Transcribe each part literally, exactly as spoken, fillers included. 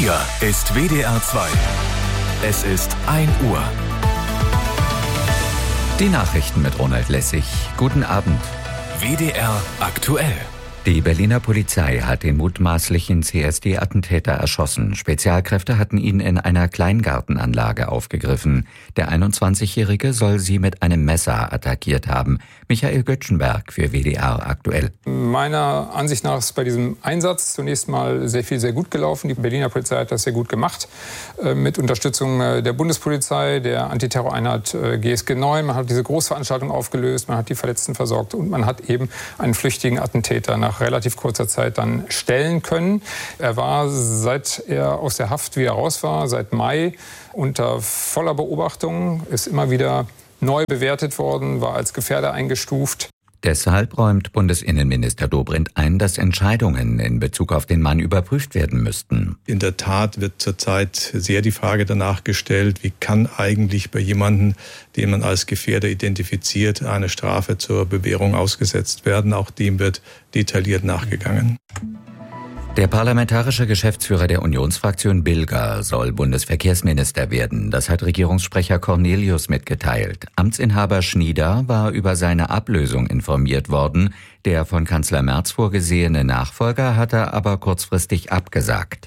Hier ist W D R zwei. Es ist ein Uhr. Die Nachrichten mit Ronald Lessig. Guten Abend. W D R aktuell. Die Berliner Polizei hat den mutmaßlichen C S D-Attentäter erschossen. Spezialkräfte hatten ihn in einer Kleingartenanlage aufgegriffen. Der einundzwanzigjährige soll sie mit einem Messer attackiert haben. Michael Göttschenberg für W D R aktuell. Meiner Ansicht nach ist bei diesem Einsatz zunächst mal sehr viel, sehr gut gelaufen. Die Berliner Polizei hat das sehr gut gemacht. Mit Unterstützung der Bundespolizei, der Antiterroreinheit G S G neun. Man hat diese Großveranstaltung aufgelöst, man hat die Verletzten versorgt und man hat eben einen flüchtigen Attentäter nach relativ kurzer Zeit dann stellen können. Er war, seit er aus der Haft wieder raus war, seit Mai, unter voller Beobachtung, ist immer wieder neu bewertet worden, war als Gefährder eingestuft. Deshalb räumt Bundesinnenminister Dobrindt ein, dass Entscheidungen in Bezug auf den Mann überprüft werden müssten. In der Tat wird zurzeit sehr die Frage danach gestellt, wie kann eigentlich bei jemandem, den man als Gefährder identifiziert, eine Strafe zur Bewährung ausgesetzt werden. Auch dem wird detailliert nachgegangen. Der parlamentarische Geschäftsführer der Unionsfraktion Bilger soll Bundesverkehrsminister werden. Das hat Regierungssprecher Cornelius mitgeteilt. Amtsinhaber Schnieder war über seine Ablösung informiert worden. Der von Kanzler Merz vorgesehene Nachfolger hatte aber kurzfristig abgesagt.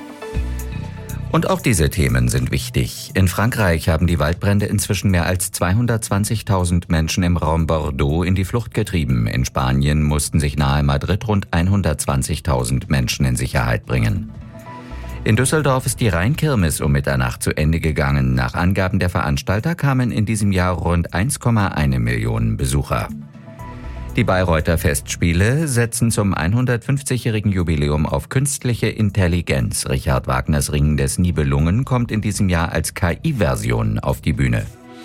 Und auch diese Themen sind wichtig. In Frankreich haben die Waldbrände inzwischen mehr als zweihundertzwanzigtausend Menschen im Raum Bordeaux in die Flucht getrieben. In Spanien mussten sich nahe Madrid rund hundertzwanzigtausend Menschen in Sicherheit bringen. In Düsseldorf ist die Rheinkirmes um Mitternacht zu Ende gegangen. Nach Angaben der Veranstalter kamen in diesem Jahr rund eins Komma eins Millionen Besucher. Die Bayreuther Festspiele setzen zum hundertfünfzigjährigen Jubiläum auf künstliche Intelligenz. Richard Wagners Ring des Nibelungen kommt in diesem Jahr als K I-Version auf die Bühne.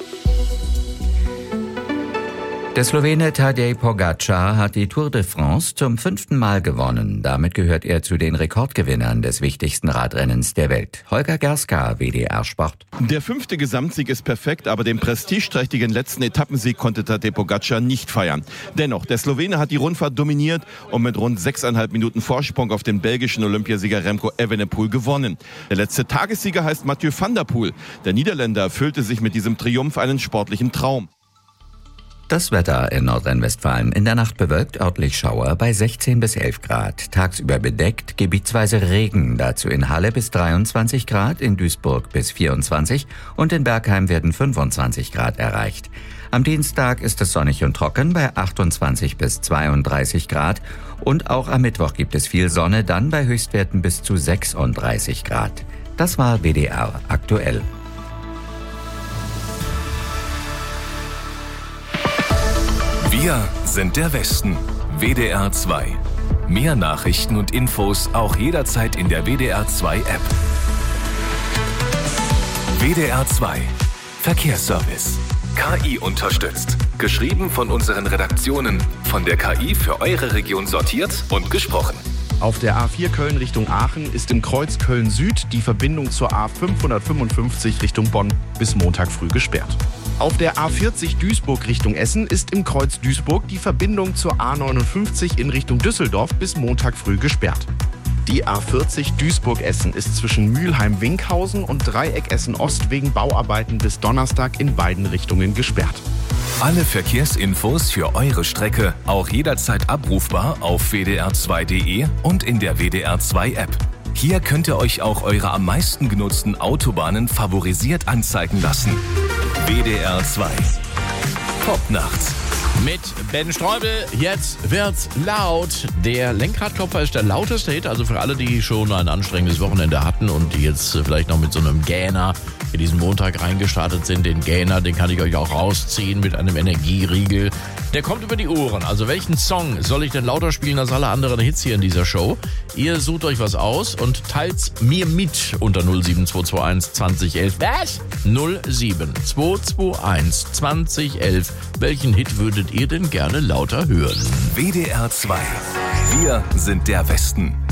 Der Slowene Tadej Pogačar hat die Tour de France zum fünften Mal gewonnen. Damit gehört er zu den Rekordgewinnern des wichtigsten Radrennens der Welt. Holger Gerska, W D R Sport. Der fünfte Gesamtsieg ist perfekt, aber den prestigeträchtigen letzten Etappensieg konnte Tadej Pogačar nicht feiern. Dennoch, der Slowene hat die Rundfahrt dominiert und mit rund sechseinhalb Minuten Vorsprung auf den belgischen Olympiasieger Remco Evenepoel gewonnen. Der letzte Tagessieger heißt Mathieu van der Poel. Der Niederländer erfüllte sich mit diesem Triumph einen sportlichen Traum. Das Wetter in Nordrhein-Westfalen: in der Nacht bewölkt, örtlich Schauer bei sechzehn bis elf Grad. Tagsüber bedeckt, gebietsweise Regen. Dazu in Halle bis dreiundzwanzig Grad, in Duisburg bis vierundzwanzig und in Bergheim werden fünfundzwanzig Grad erreicht. Am Dienstag ist es sonnig und trocken bei achtundzwanzig bis zweiunddreißig Grad. Und auch am Mittwoch gibt es viel Sonne, dann bei Höchstwerten bis zu sechsunddreißig Grad. Das war W D R aktuell. Wir sind der Westen. W D R zwei. Mehr Nachrichten und Infos auch jederzeit in der W D R zwei App. W D R zwei. Verkehrsservice. K I unterstützt. Geschrieben von unseren Redaktionen. Von der K I für eure Region sortiert und gesprochen. Auf der A vier Köln Richtung Aachen ist im Kreuz Köln-Süd die Verbindung zur A fünfhundertfünfundfünfzig Richtung Bonn bis Montag früh gesperrt. Auf der A vierzig Duisburg Richtung Essen ist im Kreuz Duisburg die Verbindung zur A neunundfünfzig in Richtung Düsseldorf bis Montag früh gesperrt. Die A vierzig Duisburg-Essen ist zwischen Mülheim-Winkhausen und Dreieck Essen-Ost wegen Bauarbeiten bis Donnerstag in beiden Richtungen gesperrt. Alle Verkehrsinfos für eure Strecke auch jederzeit abrufbar auf w d r zwei punkt d e und in der W D R zwei App. Hier könnt ihr euch auch eure am meisten genutzten Autobahnen favorisiert anzeigen lassen. W D R zwei. Popnacht. Mit Ben Streubel, jetzt wird's laut. Der Lenkradklopfer ist der lauteste Hit, also für alle, die schon ein anstrengendes Wochenende hatten und die jetzt vielleicht noch mit so einem Gähner in diesen Montag reingestartet sind. Den Gähner, den kann ich euch auch rausziehen mit einem Energieriegel. Der kommt über die Ohren. Also welchen Song soll ich denn lauter spielen als alle anderen Hits hier in dieser Show? Ihr sucht euch was aus und teilt's mir mit unter null sieben zwei zwei eins zwanzig elf. Was? null sieben zwei zwei eins zwanzig elf. Welchen Hit würdet ihr denn gerne lauter hören? W D R zwei. Wir sind der Westen.